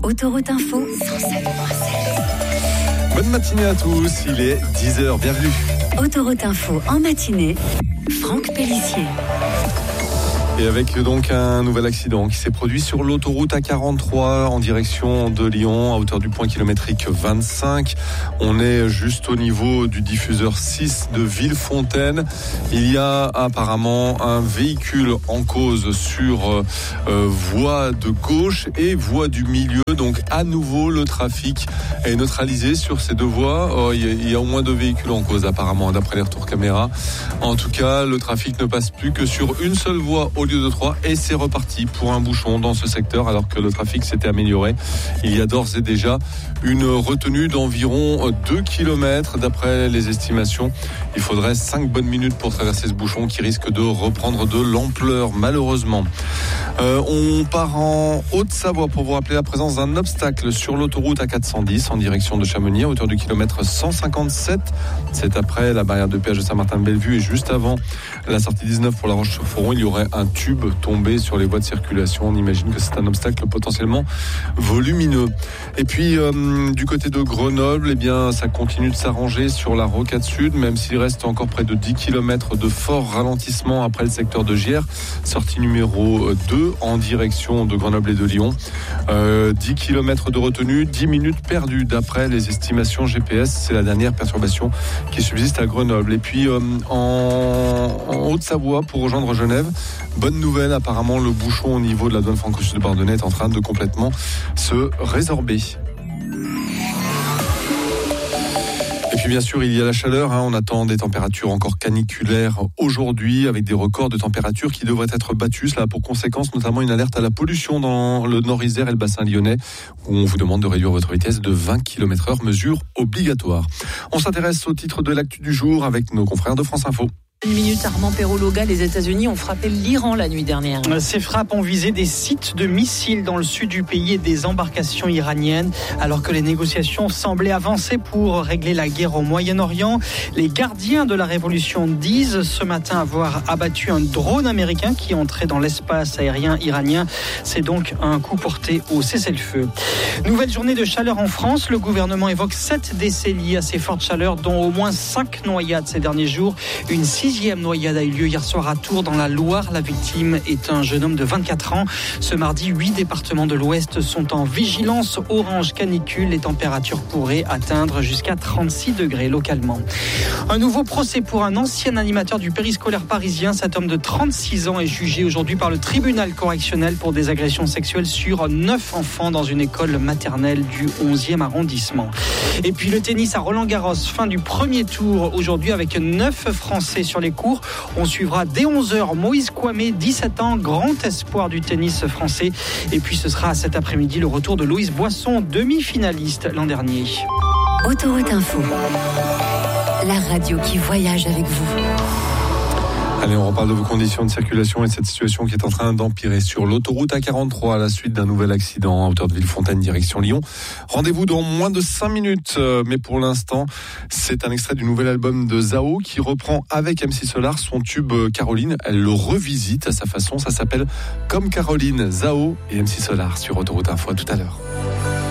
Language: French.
Autoroute Info 107.7. Bonne matinée à tous, il est 10h, bienvenue. Autoroute Info en matinée, Franck Pellissier. Et avec donc un nouvel accident qui s'est produit sur l'autoroute A43 en direction de Lyon, à hauteur du point kilométrique 25. On est juste au niveau du diffuseur 6 de Villefontaine. Il y a apparemment un véhicule en cause sur voie de gauche et voie du milieu. Donc à nouveau, le trafic est neutralisé sur ces deux voies. Il y a au moins 2 véhicules en cause apparemment, d'après les retours caméra. En tout cas, le trafic ne passe plus que sur une seule voie au lieu de 3 et c'est reparti pour un bouchon dans ce secteur alors que le trafic s'était amélioré. Il y a d'ores et déjà une retenue d'environ 2 km d'après les estimations. Il faudrait 5 bonnes minutes pour traverser ce bouchon qui risque de reprendre de l'ampleur malheureusement. On part en Haute-Savoie pour vous rappeler la présence d'un obstacle sur l'autoroute A410 en direction de Chamonix à hauteur du kilomètre 157. C'est après la barrière de péage de Saint-Martin-de-Bellevue et juste avant la sortie 19 pour la Roche-sur-Foron. Il y aurait un tube tombé sur les voies de circulation. On imagine que c'est un obstacle potentiellement volumineux. Et puis du côté de Grenoble, eh bien, ça continue de s'arranger sur la rocade sud, même s'il reste encore près de 10 km de fort ralentissement après le secteur de Giers, sortie numéro 2 en direction de Grenoble et de Lyon. 10 km de retenue, 10 minutes perdues d'après les estimations GPS. C'est la dernière perturbation qui subsiste à Grenoble. Et puis en Haute-Savoie pour rejoindre Genève, bonne nouvelle, apparemment le bouchon au niveau de la douane franco-suisse de Bardonnay est en train de complètement se résorber. Et puis bien sûr, il y a la chaleur. On attend des températures encore caniculaires aujourd'hui avec des records de température qui devraient être battus. Cela a pour conséquence notamment une alerte à la pollution dans le Nord-Isère et le bassin lyonnais où on vous demande de réduire votre vitesse de 20 km/h, mesure obligatoire. On s'intéresse au titre de l'actu du jour avec nos confrères de France Info. Une minute, Armand Perrault-Loga, les États-Unis ont frappé l'Iran la nuit dernière. Ces frappes ont visé des sites de missiles dans le sud du pays et des embarcations iraniennes. Alors que les négociations semblaient avancer pour régler la guerre au Moyen-Orient, les gardiens de la révolution disent ce matin avoir abattu un drone américain qui entrait dans l'espace aérien iranien. C'est donc un coup porté au cessez-le-feu. Nouvelle journée de chaleur en France. Le gouvernement évoque 7 décès liés à ces fortes chaleurs, dont au moins 5 noyades ces derniers jours. Une 6e noyade a eu lieu hier soir à Tours dans la Loire. La victime est un jeune homme de 24 ans. Ce mardi, 8 départements de l'Ouest sont en vigilance orange canicule. Les températures pourraient atteindre jusqu'à 36 degrés localement. Un nouveau procès pour un ancien animateur du périscolaire parisien. Cet homme de 36 ans est jugé aujourd'hui par le tribunal correctionnel pour des agressions sexuelles sur 9 enfants dans une école maternelle du 11e arrondissement. Et puis le tennis à Roland-Garros, fin du premier tour aujourd'hui avec 9 Français sur les cours. On suivra dès 11h Moïse Kouamé, 17 ans, grand espoir du tennis français. Et puis ce sera cet après-midi le retour de Loïs Boisson, demi-finaliste l'an dernier. Autoroute Info, la radio qui voyage avec vous. Allez, on reparle de vos conditions de circulation et de cette situation qui est en train d'empirer sur l'autoroute A43 à la suite d'un nouvel accident à hauteur de Villefontaine, direction Lyon. Rendez-vous dans moins de 5 minutes. Mais pour l'instant, c'est un extrait du nouvel album de Zao qui reprend avec MC Solar son tube Caroline. Elle le revisite à sa façon. Ça s'appelle Comme Caroline, Zao et MC Solar sur Autoroute Info. À tout à l'heure.